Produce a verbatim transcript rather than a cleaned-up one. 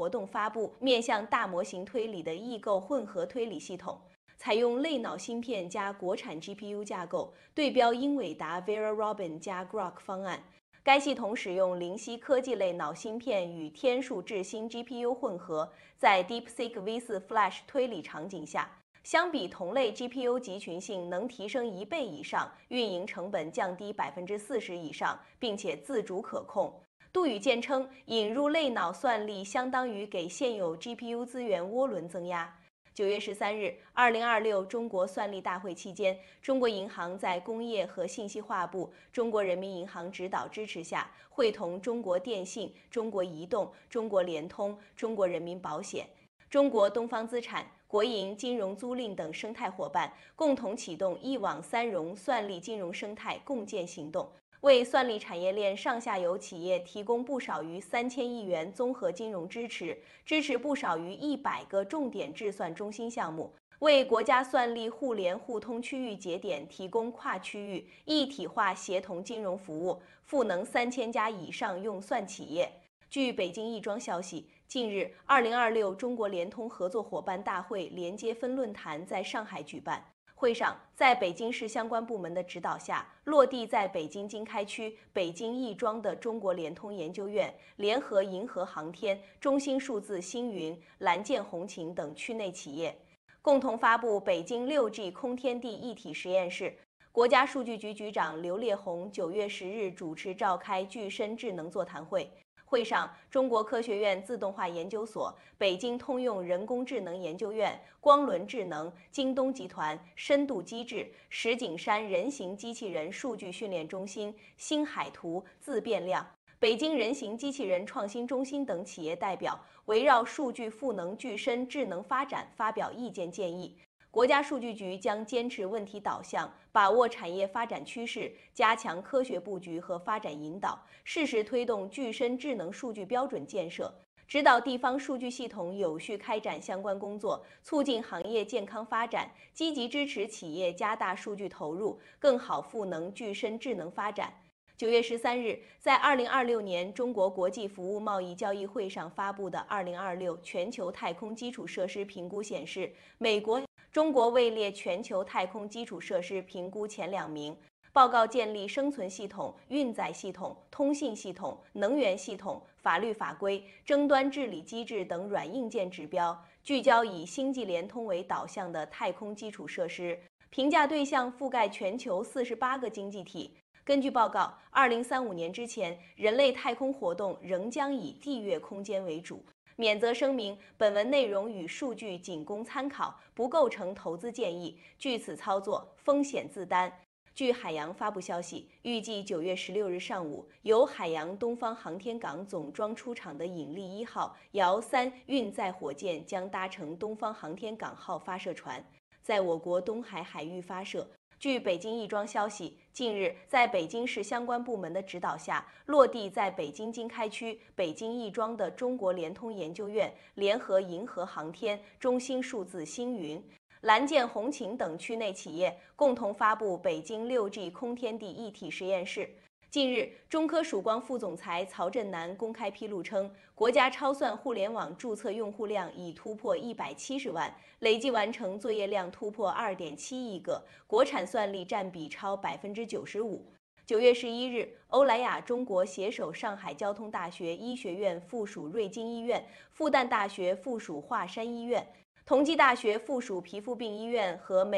活动发布面向大模型推理的异构混合推理系统，采用类脑芯片加国产 G P U 架构，对标英伟达 Vera Rubin 加 Grok 方案。该系统使用灵犀科技类脑芯片与天数智新 G P U 混合，在 DeepSeek V 四 Flash 推理场景下，相比同类 G P U 集群性能提升一倍以上，运营成本降低百分之四十以上，并且自主可控。杜宇建称，引入类脑算力相当于给现有 G P U 资源涡轮增压。九月十三日，二零二六中国算力大会期间，中国银行在工业和信息化部、中国人民银行指导支持下，会同中国电信、中国移动、中国联通、中国人民保险、中国东方资产、国营金融租赁等生态伙伴，共同启动一网三融算力金融生态共建行动。为算力产业链上下游企业提供不少于三千亿元综合金融支持，支持不少于一百个重点制算中心项目，为国家算力互联互通区域节点提供跨区域一体化协同金融服务，赋能三千家以上用算企业。据北京亦庄消息，近日，二零二六中国联通合作伙伴大会连接分论坛在上海举办。会上，在北京市相关部门的指导下，落地在北京经开区北京亦庄的中国联通研究院联合银河航天、中兴数字星云、蓝箭红擎等区内企业，共同发布北京六 G 空天地一体实验室。国家数据局局长刘烈宏九月十日主持召开具身智能座谈会。会上，中国科学院自动化研究所、北京通用人工智能研究院、光轮智能、京东集团、深度机制、石景山人形机器人数据训练中心、星海图、自变量、北京人形机器人创新中心等企业代表，围绕数据赋能具身智能发展发表意见建议。国家数据局将坚持问题导向，把握产业发展趋势，加强科学布局和发展引导，适时推动具身智能数据标准建设，指导地方数据系统有序开展相关工作，促进行业健康发展，积极支持企业加大数据投入，更好赋能具身智能发展。九月十三日，在二零二六年中国国际服务贸易交易会上发布的二零二六全球太空基础设施评估显示，美国、中国位列全球太空基础设施评估前两名。报告建立生存系统、运载系统、通信系统、能源系统、法律法规、争端治理机制等软硬件指标，聚焦以星际联通为导向的太空基础设施，评价对象覆盖全球四十八个经济体。根据报告，二零三五年之前，人类太空活动仍将以地月空间为主。免责声明：本文内容与数据仅供参考，不构成投资建议，据此操作风险自担。据海洋发布消息，预计九月十六日上午，由海洋东方航天港总装出厂的引力一号遥三运载火箭将搭乘东方航天港号发射船，在我国东海海域发射。据北京亦庄消息，近日在北京市相关部门的指导下，落地在北京经开区北京亦庄的中国联通研究院联合银河航天、中兴数字星云、蓝箭红擎等区内企业，共同发布北京六 G 空天地一体实验室。近日，中科曙光副总裁曹振南公开披露称，国家超算互联网注册用户量已突破一百七十万，累计完成作业量突破二点七亿个，国产算力占比超百分之九十五。九月十一日，欧莱雅中国携手上海交通大学医学院附属瑞金医院、复旦大学附属华山医院、同济大学附属皮肤病医院和美